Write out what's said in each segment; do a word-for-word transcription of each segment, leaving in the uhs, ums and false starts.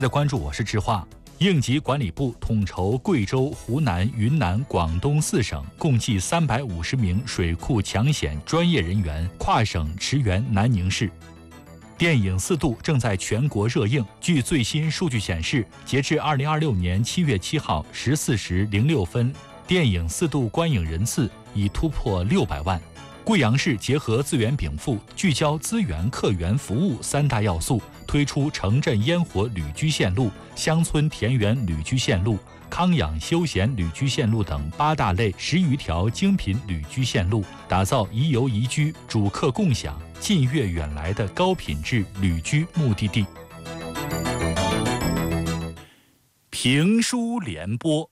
在关注我是智化。应急管理部统筹贵州、湖南、云南、广东四省共计三百五十名水库抢险专业人员跨省驰援南宁市。电影《四渡》正在全国热映。据最新数据显示，截至二零二六年七月七号十四时零六分，电影《四渡》观影人次已突破六百万。贵阳市结合资源禀赋，聚焦资源、客源、服务三大要素，推出城镇烟火旅居线路、乡村田园旅居线路、康养休闲旅居线路等八大类十余条精品旅居线路，打造宜游宜居、主客共享、近悦远来的高品质旅居目的地。评书联播。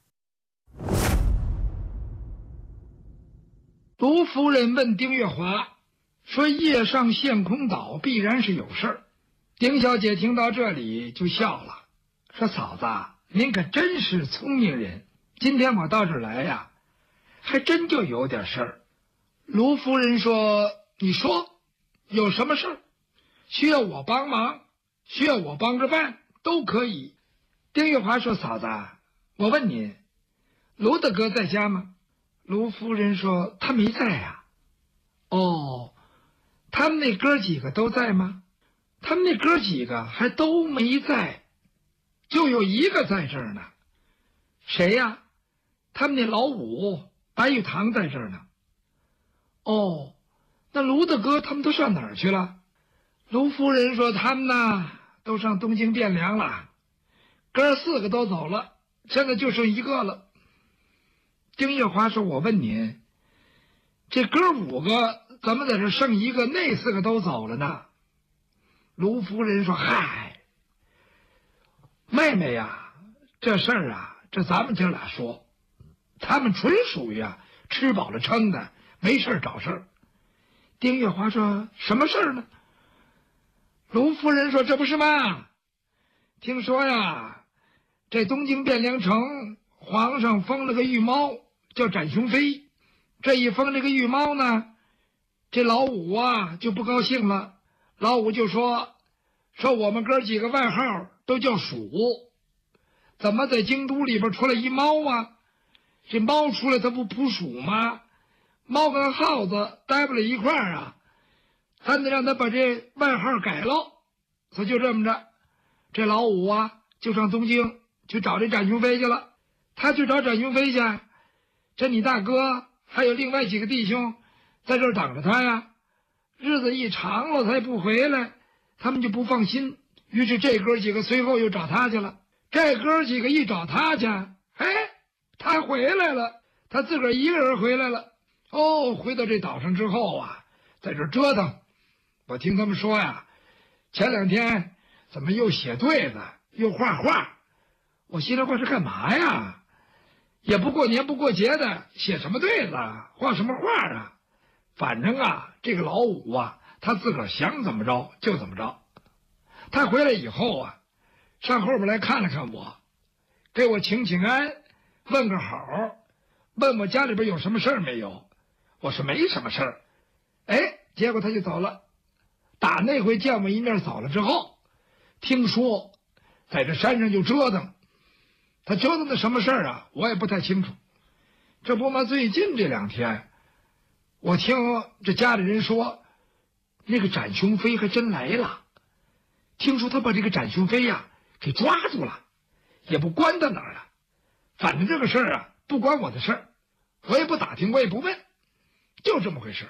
卢夫人问丁月华说：“夜上陷空岛必然是有事儿。”丁小姐听到这里就笑了，说：“嫂子，您可真是聪明人。今天我到这儿来呀，还真就有点事儿。”卢夫人说：“你说，有什么事儿？需要我帮忙，需要我帮着办，都可以。”丁月华说：“嫂子，我问您，卢大哥在家吗？”卢夫人说：“他没在呀。”哦，他们那哥几个都在吗？他们那哥几个还都没在，就有一个在这儿呢。谁呀？他们那老五白玉堂在这儿呢。哦，那卢大哥他们都上哪儿去了？卢夫人说：“他们呢，都上东京汴梁了，哥四个都走了，现在就剩一个了。”丁月华说：“我问您，这哥五个怎么在这剩一个，那四个都走了呢？”卢夫人说：“嗨，妹妹呀，这事儿啊，这咱们姐俩说，他们纯属于啊吃饱了撑的，没事找事儿。”丁月华说：“什么事儿呢？”卢夫人说：“这不是吗？听说呀，这东京汴梁城皇上封了个御猫，叫展雄飞。这一封这个御猫呢，这老五啊就不高兴了。老五就说说我们哥几个外号都叫鼠，怎么在京都里边出来一猫啊？这猫出来它不捕鼠吗？猫跟耗子待不了一块儿啊，咱得让他把这外号改了。所以就这么着，这老五啊就上东京去找这展雄飞去了。他去找展雄飞去，这你大哥还有另外几个弟兄在这儿等着他呀。日子一长了他也不回来，他们就不放心，于是这哥几个随后又找他去了。这哥几个一找他去，哎，他回来了，他自个儿一个人回来了。哦，回到这岛上之后啊，在这折腾。我听他们说呀，前两天怎么又写对子又画画。我心里话是干嘛呀？也不过年不过节的，写什么对子，画什么画啊？反正啊，这个老五啊，他自个儿想怎么着就怎么着。他回来以后啊，上后边来看了看我，给我请请安，问个好，问我家里边有什么事儿没有。我说没什么事儿。哎，结果他就走了。打那回见我一面走了之后，听说在这山上就折腾。他折腾的什么事儿啊，我也不太清楚。这不嘛，最近这两天我听这家里人说，那个展雄飞还真来了。听说他把这个展雄飞呀、啊、给抓住了，也不关到哪儿了。反正这个事儿啊不关我的事儿，我也不打听，我也不问，就这么回事。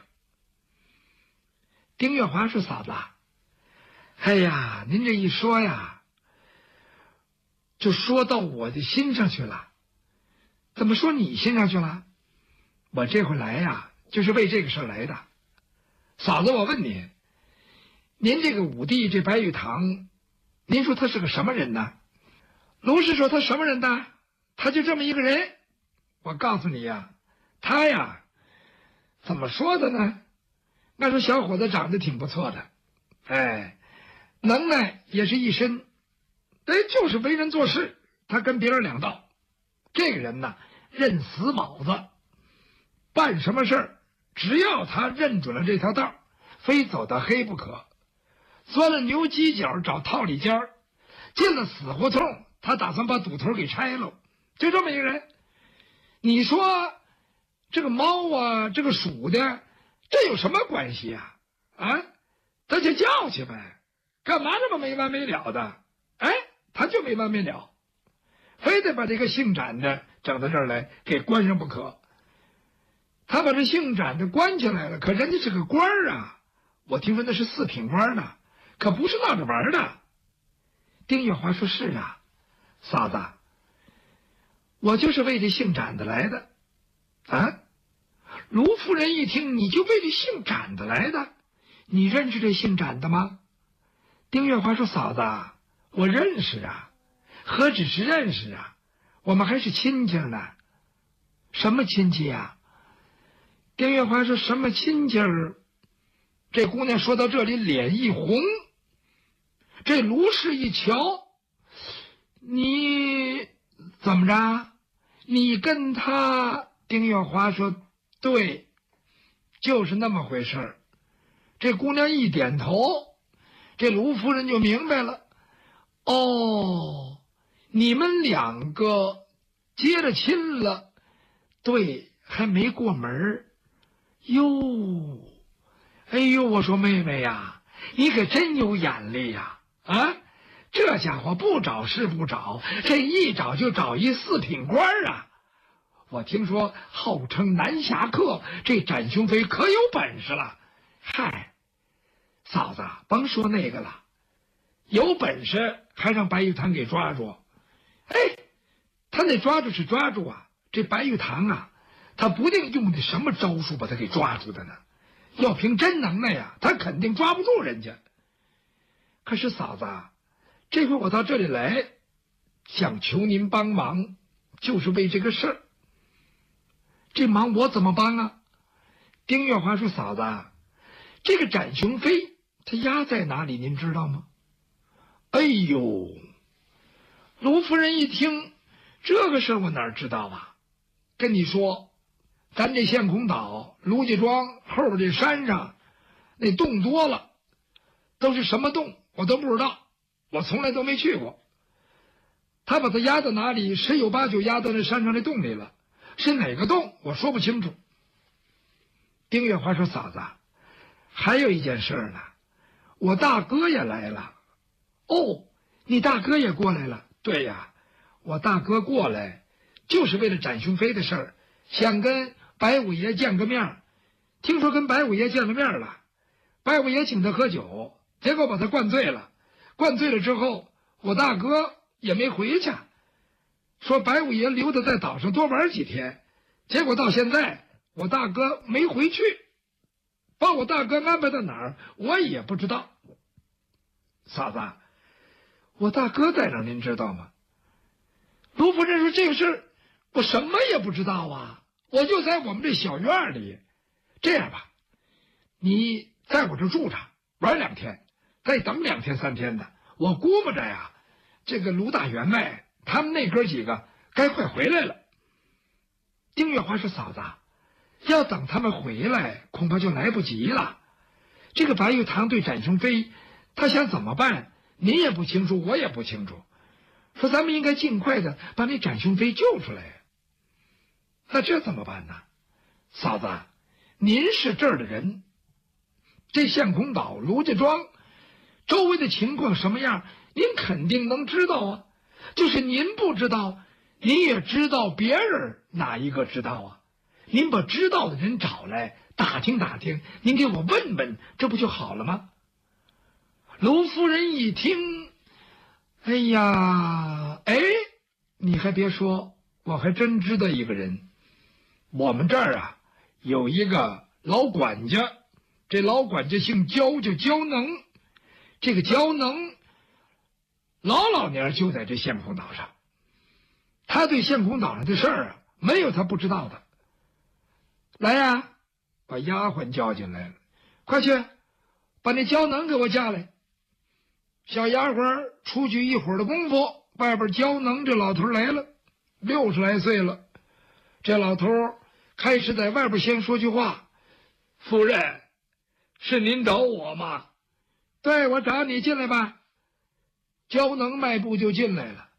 丁月华说：“嫂子，哎呀，您这一说呀，就说到我的心上去了。”怎么说你心上去了？我这回来呀，就是为这个事儿来的。嫂子，我问您，您这个五弟这白玉堂，您说他是个什么人呢？卢氏说他什么人呢？他就这么一个人。我告诉你呀，他呀，怎么说的呢？那说小伙子长得挺不错的，哎，能耐也是一身，哎，就是为人做事，他跟别人两道。这个人呢，认死卯子，办什么事儿，只要他认准了这条道，非走到黑不可。钻了牛犄角找套里尖儿， 进了死胡同，他打算把堵头给拆了，就这么一个人。你说这个猫啊，这个鼠的，这有什么关系呀？啊，他就叫去呗，干嘛这么没完没了的？哎，他就没完没了，非得把这个姓展的整到这儿来给关上不可。他把这姓展的关起来了，可人家是个官儿啊，我听说那是四品官呢，可不是闹着玩的。丁月华说：“是啊，嫂子，我就是为这姓展的来的。”啊，卢夫人一听，你就为这姓展的来的，你认识这姓展的吗？丁月华说：“嫂子，我认识啊，何止是认识啊，我们还是亲戚呢。”什么亲戚呀？丁月华说：“什么亲戚儿？”这姑娘说到这里，脸一红。这卢氏一瞧，你怎么着？你跟他？丁月华说：“对，就是那么回事儿。”这姑娘一点头，这卢夫人就明白了。哦，你们两个结了亲了？对，还没过门。哟，哎呦，我说妹妹呀，你可真有眼力呀！啊，这家伙不找是不找，这一找就找一四品官啊！我听说号称南侠客，这展雄飞可有本事了。嗨，嫂子，甭说那个了，有本事还让白玉堂给抓住。哎，他那抓住是抓住啊，这白玉堂啊，他不定用的什么招数把他给抓住的呢。要凭真能耐呀，他肯定抓不住人家。可是嫂子，这回我到这里来，想求您帮忙，就是为这个事儿。这忙我怎么帮啊？丁月华说：“嫂子，这个展雄飞他押在哪里，您知道吗？”哎呦，卢夫人一听，这个事儿我哪知道啊？跟你说，咱这县空岛卢家庄后边这山上那洞多了，都是什么洞我都不知道，我从来都没去过。他把它压到哪里，十有八九压到那山上那洞里了，是哪个洞我说不清楚。丁月华说：“嫂子，还有一件事呢，我大哥也来了。”哦，你大哥也过来了？对呀，我大哥过来就是为了展雄飞的事儿，想跟白五爷见个面。听说跟白五爷见了面了，白五爷请他喝酒，结果把他灌醉了。灌醉了之后，我大哥也没回去，说白五爷留他在岛上多玩几天，结果到现在我大哥没回去，把我大哥安排到哪儿我也不知道。嫂子，我大哥在哪儿您知道吗？卢夫人说：“这个事儿我什么也不知道啊，我就在我们这小院里。这样吧，你在我这住着玩两天，再等两天三天的，我估摸着呀，这个卢大员外他们那哥几个该快回来了。”丁月华说：“嫂子，要等他们回来恐怕就来不及了。这个白玉堂对展雄飞他想怎么办，您也不清楚，我也不清楚。说咱们应该尽快的把那展雄飞救出来。那这怎么办呢？嫂子，您是这儿的人，这县空岛卢家庄周围的情况什么样，您肯定能知道啊。就是您不知道，您也知道别人哪一个知道啊？您把知道的人找来打听打听，您给我问问，这不就好了吗？卢夫人一听，哎呀，哎，你还别说，我还真知道一个人。我们这儿啊有一个老管家，这老管家姓焦，叫焦能。这个焦能老老年就在这县空岛上，他对县空岛上的事儿啊没有他不知道的。来呀，把丫鬟叫进来了，快去把那焦能给我叫来。小丫鬟出去一会儿的功夫，外边焦能这老头来了，六十来岁了。这老头开始在外边先说句话：“夫人，是您找我吗？”“对，我找你，进来吧。” 焦能迈步就进来了。